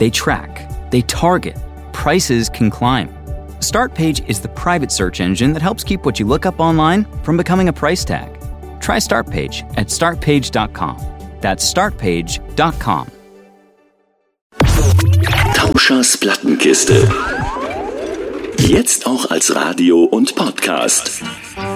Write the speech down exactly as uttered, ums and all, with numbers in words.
They track, they target, prices can climb. Startpage is the private search engine that helps keep what you look up online from becoming a price tag. Try Startpage at start page dot com. That's start page dot com. Tauschers Plattenkiste. Jetzt auch als Radio und Podcast.